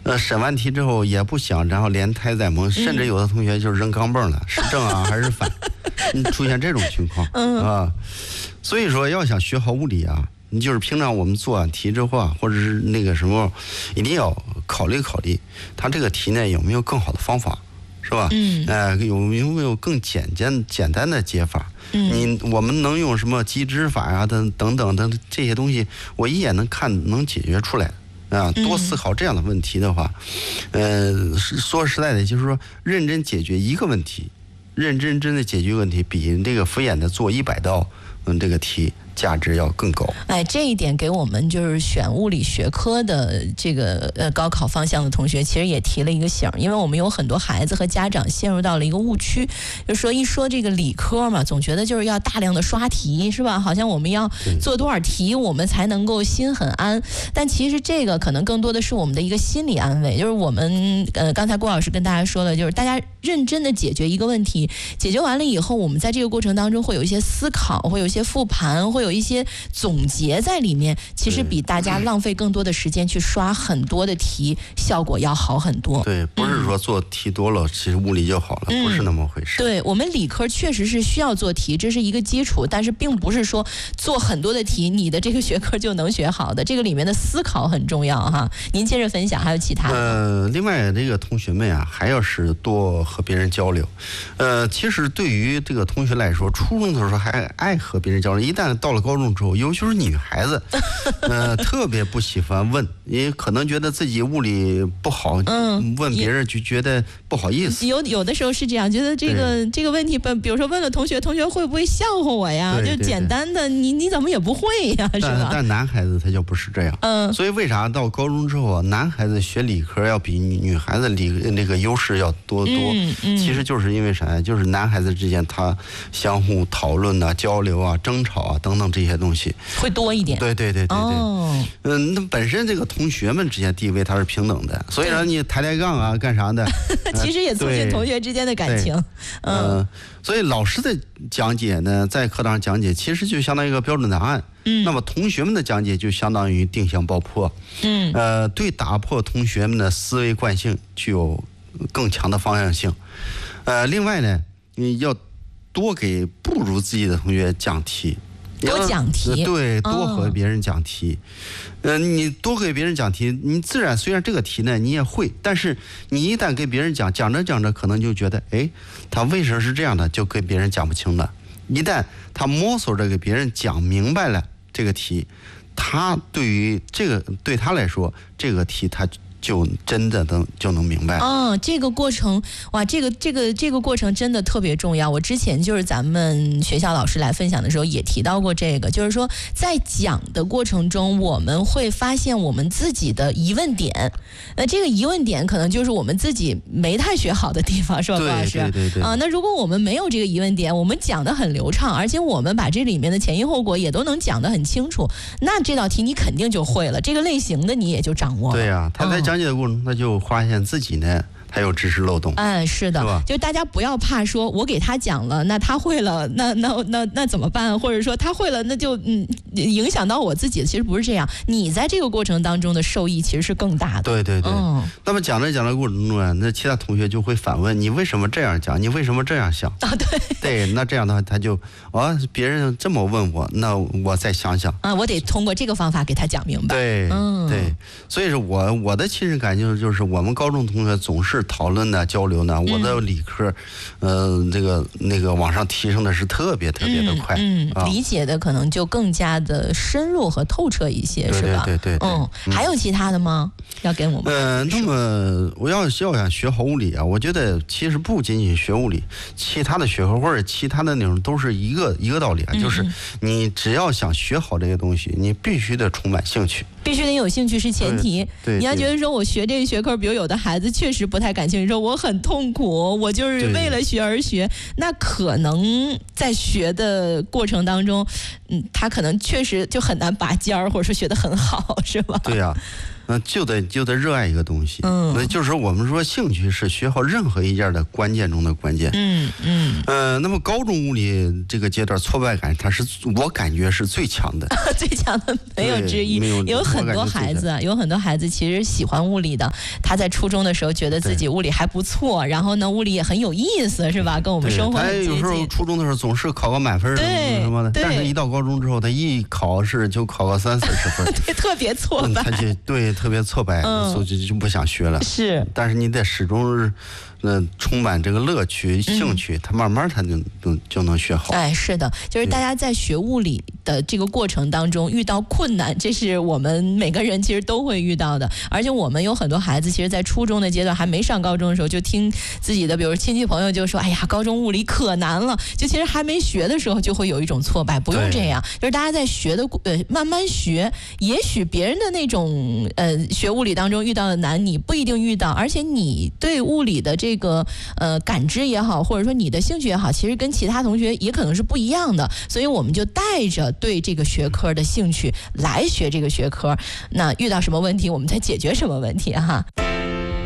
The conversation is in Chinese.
审完题之后也不想，然后连胎带蒙，甚至有的同学就扔钢镚了，是正啊还是反？出现这种情况啊。所以说要想学好物理啊，你就是平常我们做完题之后啊，或者是那个什么，一定要考虑考虑，它这个题呢有没有更好的方法，是吧？有没有更简单的解法？我们能用什么机制法呀等等这些东西，我一眼能解决出来啊。多思考这样的问题的话，说实在的，就是说认真解决一个问题，认真的解决问题，比这个敷衍的做100道这个题价值要更高。 这一点给我们就是选物理学科的这个高考方向的同学其实也提了一个醒，因为我们有很多孩子和家长陷入到了一个误区，就是说一说这个理科嘛，总觉得就是要大量的刷题，是吧？好像我们要做多少题我们才能够心很安，但其实这个可能更多的是我们的一个心理安慰，就是我们刚才郭老师跟大家说的，就是大家认真的解决一个问题，解决完了以后，我们在这个过程当中会有一些思考，会有一些复盘，会有一些总结在里面，其实比大家浪费更多的时间去刷很多的题效果要好很多。 对，不是说做题多了其实物理就好了，不是那么回事。 对，我们理科确实是需要做题，这是一个基础，但是并不是说做很多的题你的这个学科就能学好的，这个里面的思考很重要哈。您接着分享还有其他的。 另外这个同学们啊，还要是多和别人交流。其实对于这个同学来说，初中的时候还爱和别人交流，一旦到了高中之后，尤其是女孩子，特别不喜欢问，也可能觉得自己物理不好，问别人就觉得不好意思。 有的时候是这样，觉得这个问题，比如说问了同学会不会笑话我呀？就简单的，你怎么也不会呀，是吧？ 但男孩子他就不是这样。所以为啥到高中之后，男孩子学理科要比女孩子那个优势要多？其实就是因为啥呀？就是男孩子之间他相互讨论啊、交流啊、争吵啊等等这些东西会多一点。 对。那本身这个同学们之间地位它是平等的，所以说你抬杠啊干啥的， 其实也促进同学之间的感情。 所以老师的讲解呢，在课堂上讲解，其实就相当于一个标准答案。那么同学们的讲解就相当于定向爆破。对打破同学们的思维惯性具有更强的方向性。另外呢，你要多给不如自己的同学讲题。 多讲题， 对，多和别人讲题。你多给别人讲题，你自然虽然这个题呢你也会，但是你一旦给别人讲着，可能就觉得，他为什么是这样的，就给别人讲不清了。一旦他摸索着给别人讲明白了这个题，他对他来说，这个题他就真的就能明白。 这个过程，哇，这个过程真的特别重要。我之前就是咱们学校老师来分享的时候也提到过这个，就是说在讲的过程中，我们会发现我们自己的疑问点。那这个疑问点可能就是我们自己没太学好的地方，是吧，郭老师？ 对。 那如果我们没有这个疑问点，我们讲得很流畅，而且我们把这里面的前因后果也都能讲得很清楚，那这道题你肯定就会了，这个类型的你也就掌握了。 对呀，他在讲解的过程中，他就发现自己呢还有知识漏洞。 是的，就大家不要怕说我给他讲了，那他会了，那怎么办？或者说他会了，那就影响到我自己，其实不是这样。你在这个过程当中的受益其实是更大的。 对。那么讲着过程中啊，那其他同学就会反问你为什么这样讲？你为什么这样想？对，那这样的话他就别人这么问我，那我再想想我得通过这个方法给他讲明白。 对，所以说我的亲身感觉就是我们高中同学总是讨论呢、交流呢，我的理科，那个往上提升的是特别的快。 理解的可能就更加的深入和透彻一些，是吧？ 对。 还有其他的吗？要跟我们那么我要想学好物理啊，我觉得其实不仅仅学物理，其他的学科或者其他的内容都是一个道理啊，就是你只要想学好这个东西，你必须得充满兴趣， 必须得有兴趣是前提。 对， 你要觉得说我学这个学科，比如有的孩子确实不太感兴趣，说我很痛苦，我就是为了学而学，那可能在学的过程当中，他可能确实就很难拔尖儿，或者说学得很好，是吧？ 对呀。 就得热爱一个东西。那就是我们说兴趣是学好任何一件的关键中的关键。那么高中物理这个阶段挫败感，我感觉是最强的， 最强的没有之一。有很多孩子其实喜欢物理的，他在初中的时候觉得自己物理还不错，然后呢物理也很有意思，是吧？跟我们生活很接近。 有时候初中的时候总是考个满分什么的，但是一到高中之后，他一考试就考个30-40分， 对，特别挫败。 他就特别挫败，所以就不想学了。 是， 但是你得始终充满这个乐趣、兴趣，他慢慢他就能学好。 是的，就是大家在学物理的这个过程当中遇到困难，这是我们每个人其实都会遇到的。而且我们有很多孩子，其实在初中的阶段还没上高中的时候，就听自己的比如亲戚朋友就说：“哎呀，高中物理可难了。”就其实还没学的时候就会有一种挫败，不用这样，就是大家在学的慢慢学，也许别人的那种学物理当中遇到的难，你不一定遇到，而且你对物理的这个感知也好，或者说你的兴趣也好，其实跟其他同学也可能是不一样的，所以我们就带着对这个学科的兴趣来学这个学科，那遇到什么问题我们再解决什么问题哈。